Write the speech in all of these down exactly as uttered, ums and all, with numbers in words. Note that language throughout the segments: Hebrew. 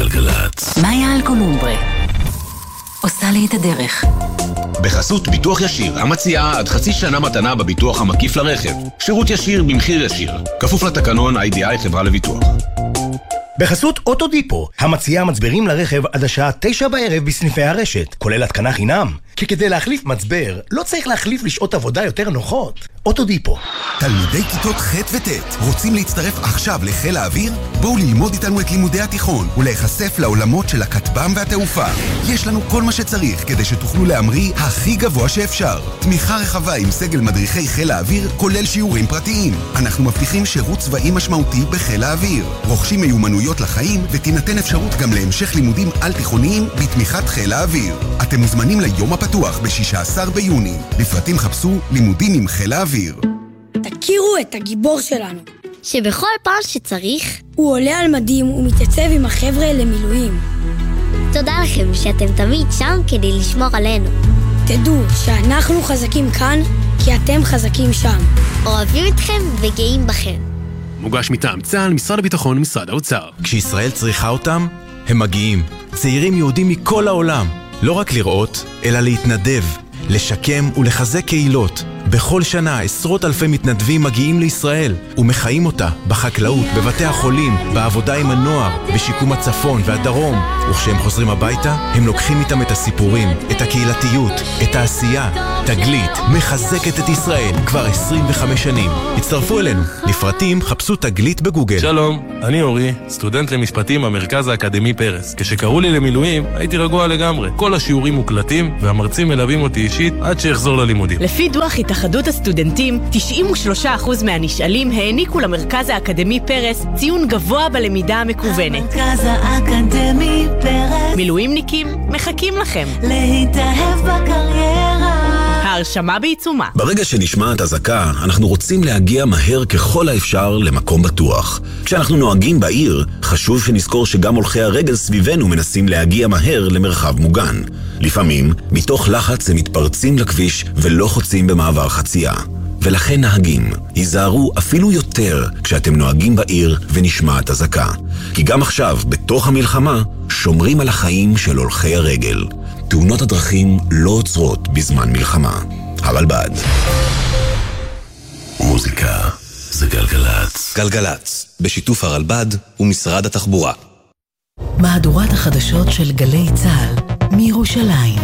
גלגלת. מאיה אלקולומברה עושה לי את הדרך. בחסות ביטוח ישיר, המציעה עד חצי שנה מתנה בביטוח המקיף לרכב. שירות ישיר במחיר ישיר. כפוף לתקנון איי די איי חברה לביטוח. בחסות אוטודיפו, המציעה מצברים לרכב עד השעה תשע בערב בסניפי הרשת, כולל התקנה חינם. כי כדי להחליף מצבר, לא צריך להחליף לשעות עבודה יותר נוחות. אוטודיפו. תלמידי כיתות ח' וט' רוצים להצטרף עכשיו לחיל האוויר? בואו ללמוד איתנו את לימודי התיכון ולהיחשף לעולמות של הכטב"ם והתעופה. יש לנו כל מה שצריך כדי שתוכלו להמריא הכי גבוה שאפשר. תמיכה רחבה עם סגל מדריכי חיל האוויר, כולל שיעורים פרטיים. אנחנו מבטיחים שירות צבאי משמעותי בחיל האוויר. רוכשים מיומנויות לחיים ותינתן אפשרות גם להמשך לימודים על תיכוניים בתמיכת חיל האוויר. אתם מוזמנים ליום הפתוח ב-שישה עשר ביוני. לפרטים חפשו לימודים עם חיל האוויר. תכירו את הגיבור שלנו, שבכל פעם שצריך הוא עולה על מדים ומתייצב עם החבר'ה למילואים. תודה לכם שאתם תמיד שם כדי לשמור עלינו. תדעו שאנחנו חזקים כאן כי אתם חזקים שם. אוהבים אתכם וגאים בכם. מוגש מטעם צה"ל, משרד הביטחון ומשרד האוצר. כשישראל צריכה אותם, הם מגיעים. צעירים יהודים מכל העולם. לא רק לראות, אלא להתנדב, לשקם ולחזק קהילות. בכל שנה עשרות אלפי מתנדבים מגיעים לישראל ומחיים אותה בחקלאות, בבתי החולים, בעבודה עם הנוער, בשיקום הצפון והדרום. וכשהם חוזרים הביתה, הם לוקחים איתם את הסיפורים, את הקהילתיות, את העשייה. תגלית מחזקת את ישראל כבר עשרים וחמש שנים. הצטרפו אלינו. לפרטים חפשו תגלית בגוגל. שלום, אני אורי, סטודנט למשפטים במרכז האקדמי פרס. כשקראו לי למילואים, הייתי רגוע לגמרי. כל השיעורים מוקלטים והמרצים מלווים אותי אישית עד שיחזור ללימודים. לפי דוח התאחדות הסטודנטים, תשעים ושלושה אחוז מהנשאלים העניקו למרכז האקדמי פרס ציון גבוה בלמידה המקוונת. המרכז האקדמי פרס. מילואימניקים מחכים לכם. להתאהב בקריירה. ההרשמה בעיצומה. ברגע שנשמעת אזעקה, אנחנו רוצים להגיע מהר ככל האפשר למקום בטוח. כשאנחנו נוהגים בעיר, חשוב שנזכור שגם הולכי הרגל סביבנו מנסים להגיע מהר למרחב מוגן. לפעמים, מתוך לחץ הם מתפרצים לכביש ולא חוצים במעבר חצייה. ולכן נהגים, היזהרו אפילו יותר כשאתם נוהגים בעיר ונשמעת אזעקה. כי גם עכשיו, בתוך המלחמה, שומרים על החיים של הולכי הרגל. תאונות הדרכים לא עוצרות בזמן מלחמה. הרלב"ד. מוזיקה זה גלגלץ. גלגלץ, בשיתוף הרלב"ד ומשרד התחבורה. מהדורת החדשות של גלי צה"ל מירושלים.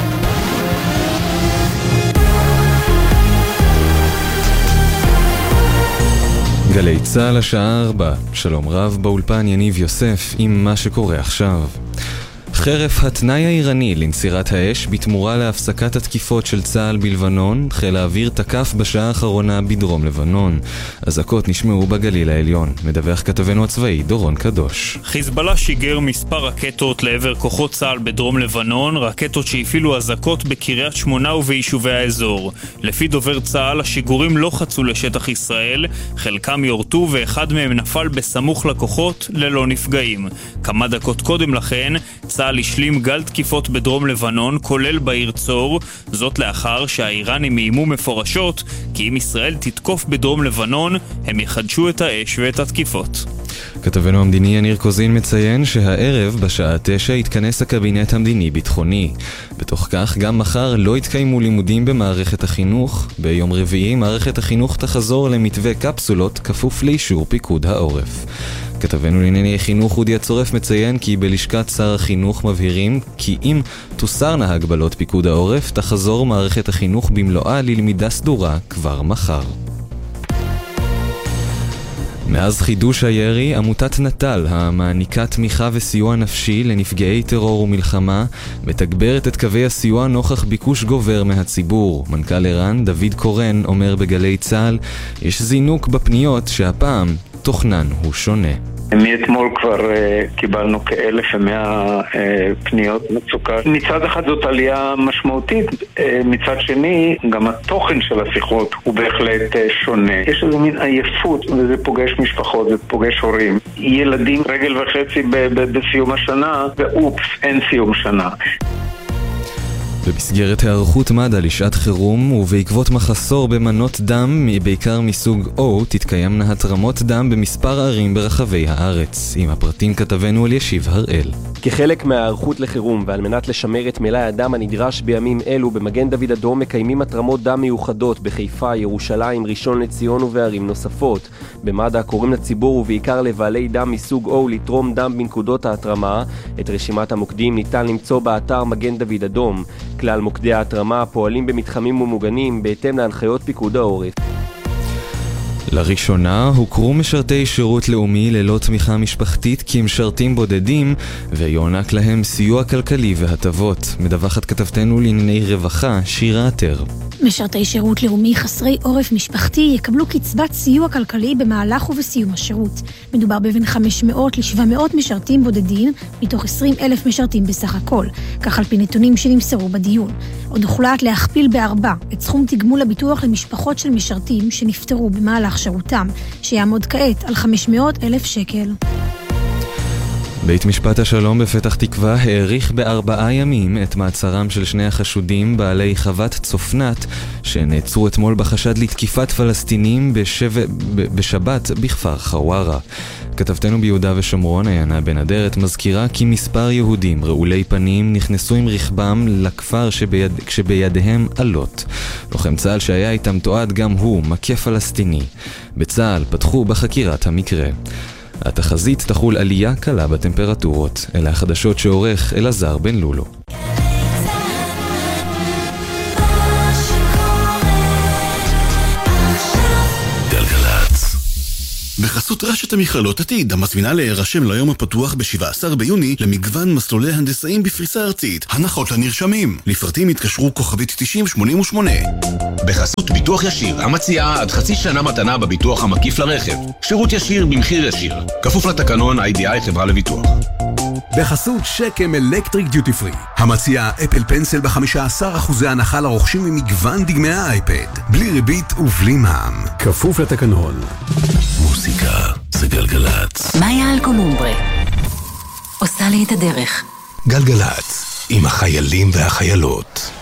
גלי צה"ל השעה ארבע. שלום רב, באולפן יניב יוסף עם מה שקורה עכשיו. חרף התנאי האיראני לנצירת האש בתמורה להפסקת התקיפות של צה"ל בלבנון, חיל האוויר תקף בשעה האחרונה בדרום לבנון. אזעקות נשמעו בגליל העליון. מדווח כתבנו הצבאי דורון קדוש. חיזבאללה שיגר מספר רקטות לעבר כוחות צה"ל בדרום לבנון, רקטות שהפעילו אזעקות בקריית שמונה וביישובי האזור. לפי דובר צה"ל, השיגורים לא חצו לשטח ישראל, חלקם יורטו ואחד מהם נפל בסמוך לכוחות ללא נפגעים. כמה דקות קודם לכן, צה"ל השלים גל תקיפות בדרום לבנון, כולל בעיר צור, זאת לאחר שהאיראנים איימו מפורשות כי אם ישראל תתקוף בדרום לבנון, הם יחדשו את האש ואת התקיפות. כתבנו המדיני יניר קוזין מציין שהערב בשעה תשע יתכנס הקבינט המדיני-ביטחוני. בתוך כך גם מחר לא יתקיימו לימודים במערכת החינוך. ביום רביעי מערכת החינוך תחזור למתווה קפסולות כפוף לאישור פיקוד העורף. כתבנו לענייני חינוך אודי הצורף מציין כי בלשכת שר החינוך מבהירים כי אם תוסרנה הגבלות פיקוד העורף, תחזור מערכת החינוך במלואה ללמידה סדורה כבר מחר. מאז חידוש הירי, עמותת נטל, המעניקה תמיכה וסיוע נפשי לנפגעי טרור ומלחמה, מתגברת את קווי הסיוע נוכח ביקוש גובר מהציבור. מנכ"ל ער"ן, דוד קורן, אומר בגלי צה"ל, יש זינוק בפניות שהפעם תוכנן הוא שונה. מאתמול כבר uh, קיבלנו כאלף ומאה uh, פניות מצוקה. מצד אחד זאת עלייה משמעותית, uh, מצד שני גם התוכן של השיחות הוא בהחלט uh, שונה. יש איזה מין עייפות וזה פוגש משפחות, זה פוגש הורים. ילדים רגל וחצי ב- ב- בסיום השנה ואופס, אין סיום שנה. במסגרת היערכות מד"א לשעת חירום ובעקבות מחסור במנות דם, בעיקר מסוג O, תתקיימנה התרמות דם במספר ערים ברחבי הארץ. עם הפרטים כתבנו על ישיב הראל. כחלק מההיערכות לחירום ועל מנת לשמר את מלאי הדם הנדרש בימים אלו, במגן דוד אדום מקיימים התרמות דם מיוחדות בחיפה, ירושלים, ראשון לציון ובערים נוספות. במד"א קוראים לציבור ובעיקר לבעלי דם מסוג O לתרום דם בנקודות ההתרמה. את רשימת המוקדים ניתן למצוא באתר מגן דוד אדום. כלל מוקדי ההתרמה פועלים במתחמים ומוגנים בהתאם להנחיות פיקוד העורף. לראשונה הוכרו משרתי שירות לאומי ללא תמיכה משפחתית כמשרתים בודדים ויוענק להם סיוע כלכלי והטבות. מדווחת כתבתנו לענייני רווחה שירה עטר. משרתי שירות לאומי חסרי עורף משפחתי יקבלו קצבת סיוע כלכלי במהלך ובסיום השירות. מדובר בין חמש מאות ל-שבע מאות משרתים בודדים מתוך עשרים אלף משרתים בסך הכל, כך על פי נתונים שנמסרו בדיון. עוד הוחלט להכפיל בארבע את סכום תגמול הביטוח למשפחות של משרתים שנפטרו במהלך שירותם, שיעמוד כעת על חמש מאות אלף שקל. בית משפט השלום בפתח תקווה העריך בארבעה ימים את מעצרם של שני החשודים בעלי חוות צופנת שנעצרו אתמול בחשד לתקיפת פלסטינים בשב... בשבת בכפר חווארה. כתבתנו ביהודה ושומרון עיינה בן אדרת מזכירה כי מספר יהודים רעולי פנים נכנסו עם רכבם לכפר שביד... כשבידיהם עלות. לוחם צה"ל שהיה איתם תועד גם הוא מכה פלסטיני. בצה"ל פתחו בחקירת המקרה. התחזית תחול עלייה קלה בטמפרטורות. אלה החדשות שעורך אלעזר בן לולו. בחסות רשת המכללות עתיד, המזמינה להירשם ליום הפתוח ב-שבעה עשר ביוני למגוון מסלולי הנדסאים בפריסה ארצית. הנחות לנרשמים. לפרטים התקשרו כוכבית תשעים שמונים ושמונה. בחסות ביטוח ישיר, המציעה עד חצי שנה מתנה בביטוח המקיף לרכב. שירות ישיר במחיר ישיר. כפוף לתקנון איי די איי חברה לביטוח. בחסות שקם אלקטריק דיוטי פרי, המציעה אפל פנסל ב-חמישה עשר אחוז הנחה לרוכשים ממגוון דגמי האייפד, בלי ריבית ובלי מע"מ. כפוף לתקנון. מוזיקה זה גלגלצ. מאיה אלקומומברה עושה לי את הדרך. גלגלצ, עם החיילים והחיילות.